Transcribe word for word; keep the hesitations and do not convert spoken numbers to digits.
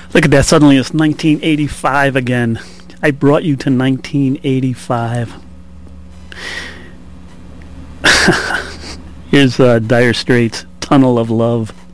Look at that. Suddenly it's nineteen eighty-five again. I brought you to nineteen eighty-five. Here's uh, Dire Straits, Tunnel of Love.